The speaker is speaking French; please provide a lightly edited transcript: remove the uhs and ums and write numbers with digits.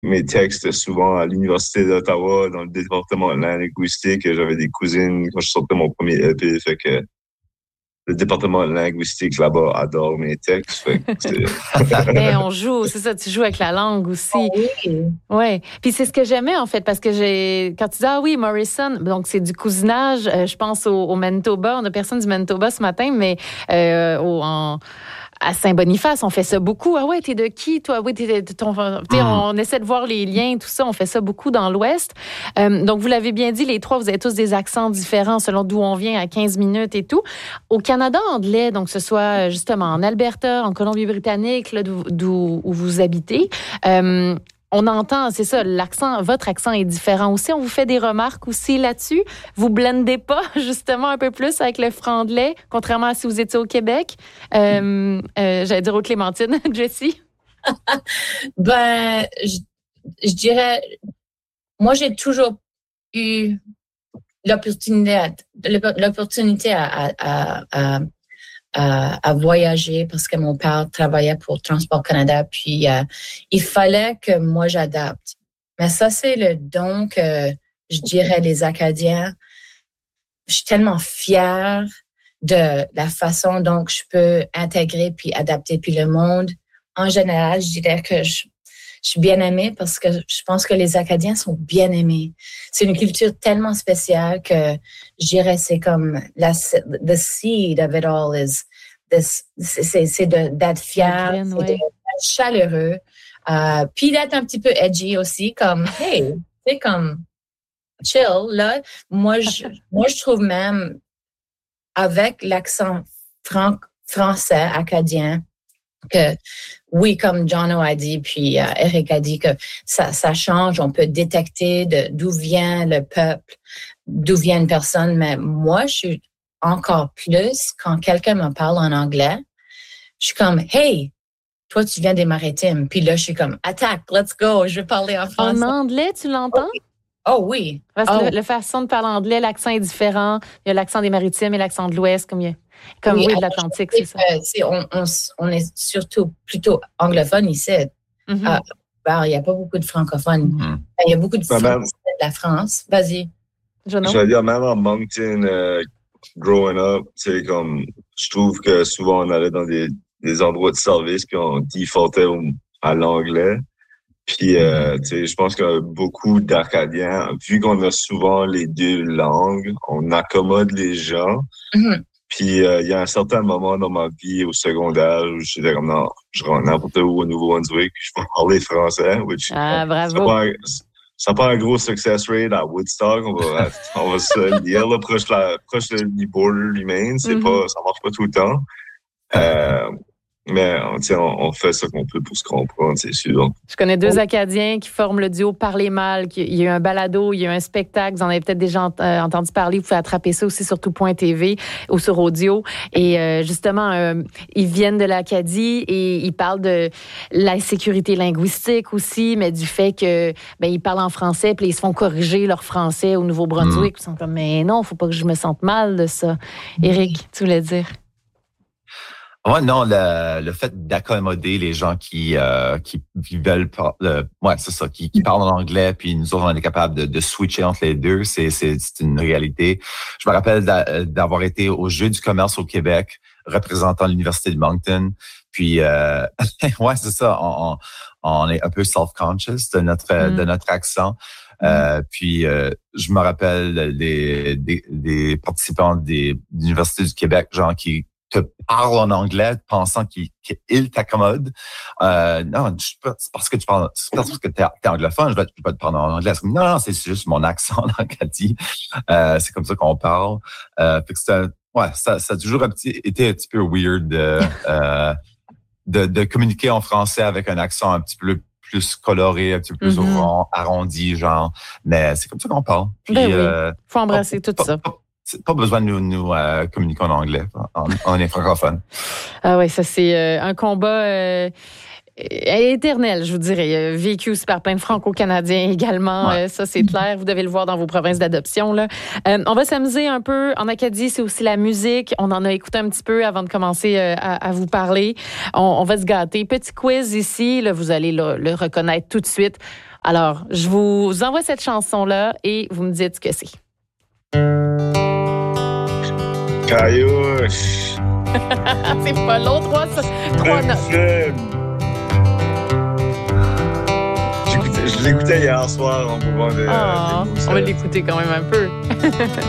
mes textes souvent à l'Université d'Ottawa, dans le département de la linguistique. J'avais des cousines quand je sortais mon premier EP, fait que le département de linguistique là-bas adore mes textes. Fait que Ben, on joue, c'est ça, tu joues avec la langue aussi. Oui. Ouais. Puis c'est ce que j'aimais, en fait, parce que quand tu dis, ah oui, Morrison, donc c'est du cousinage, je pense au Manitoba. On a personne du Manitoba ce matin, mais à Saint-Boniface, on fait ça beaucoup. Ah ouais, t'es de qui, toi? Oui, on essaie de voir les liens, tout ça. On fait ça beaucoup dans l'Ouest. Donc, vous l'avez bien dit, les trois, vous avez tous des accents différents selon d'où on vient à 15 minutes et tout. Au Canada anglais, donc que ce soit justement en Alberta, en Colombie-Britannique, là, où vous habitez, on entend, c'est ça, votre accent est différent aussi. On vous fait des remarques aussi là-dessus. Vous blendez pas, justement, un peu plus avec le franglais, contrairement à si vous étiez au Québec. J'allais dire aux Clémentines, Jessie. Ben, je dirais, moi, j'ai toujours eu l'opportunité à voyager parce que mon père travaillait pour Transport Canada, puis il fallait que moi j'adapte. Mais ça, c'est le don que je dirais les Acadiens. Je suis tellement fière de la façon dont je peux intégrer puis adapter. Puis le monde, en général, je dirais que je suis bien aimée parce que je pense que les Acadiens sont bien aimés. C'est une culture tellement spéciale que je dirais c'est comme the seed of it all is c'est d'être fier, graine, c'est d'être chaleureux, puis d'être un petit peu edgy aussi, comme hey, c'est comme chill là. Moi je trouve même avec l'accent français acadien que oui, comme Jono a dit, puis Eric a dit que ça change, on peut détecter d'où vient le peuple, d'où vient une personne, mais moi, je suis encore plus, quand quelqu'un me parle en anglais, je suis comme, hey, toi, tu viens des Maritimes, puis là, je suis comme, attaque, let's go, je vais parler en français. En anglais, tu l'entends? Oh oui. Parce que la façon de parler anglais, l'accent est différent. Il y a l'accent des Maritimes et l'accent de l'Ouest, comme oui, de l'Atlantique, c'est ça. On est surtout plutôt anglophone ici. Mm-hmm. Il n'y a pas beaucoup de francophones. Mm-hmm. Il y a beaucoup de Français de la France. Vas-y. J'allais dire, même à Moncton, growing up, c'est comme, je trouve que souvent on allait dans des endroits de service puis on defaultait à l'anglais. Puis, tu sais, je pense que beaucoup d'Acadiens, vu qu'on a souvent les deux langues, on accommode les gens. Mm-hmm. Puis, il y a un certain moment dans ma vie au secondaire où j'étais comme, non, je rentre n'importe où au Nouveau-Brunswick, puis je peux parler français. Bravo. Ça pas un gros success rate à Woodstock. On va se dire, là, proche du border lui-même. Ça marche pas tout le temps. Mais on fait ce qu'on peut pour se comprendre, c'est sûr. Je connais deux Acadiens qui forment le duo Parler mal. Il y a eu un balado, il y a eu un spectacle. Vous en avez peut-être déjà entendu parler. Vous pouvez attraper ça aussi sur tout.tv ou sur audio. Et justement, ils viennent de l'Acadie et ils parlent de la sécurité linguistique aussi, mais du fait que ils parlent en français puis ils se font corriger leur français au Nouveau-Brunswick. Ils sont comme, mais non, faut pas que je me sente mal de ça. Éric, tu voulais dire? Ouais, non, le fait d'accommoder les gens qui veulent c'est ça, qui parlent en anglais, puis nous autres, on est capable de switcher entre les deux, c'est une réalité. Je me rappelle d'avoir été au Jeu du commerce au Québec, représentant l'Université de Moncton, puis ouais, c'est ça, on est un peu self-conscious de notre accent. Puis je me rappelle des participants de l'Université du Québec, genre qui te parle en anglais pensant qu'il t'accommode. Non, c'est parce que t'es anglophone, je vais pas te parler en anglais. Non, c'est juste mon accent en Acadie. C'est comme ça qu'on parle. Fait que ça a toujours été un petit peu weird de communiquer en français avec un accent un petit peu plus coloré, un petit peu plus arrondi, genre. Mais c'est comme ça qu'on parle. Puis, oui. Faut embrasser tout ça. Pas besoin de nous communiquer en anglais. On est francophone. Ah oui, ça c'est un combat éternel, je vous dirais. Vécu aussi par plein de Franco-Canadiens également. Ouais. Ça, c'est clair. Vous devez le voir dans vos provinces d'adoption, là. On va s'amuser un peu. En Acadie, c'est aussi la musique. On en a écouté un petit peu avant de commencer à vous parler. On va se gâter. Petit quiz ici. Là, vous allez le reconnaître tout de suite. Alors, je vous envoie cette chanson-là et vous me dites ce que c'est. Caillouche. C'est pas long, 3 notes. Je l'écoutais hier soir en buvant des On va l'écouter quand même un peu.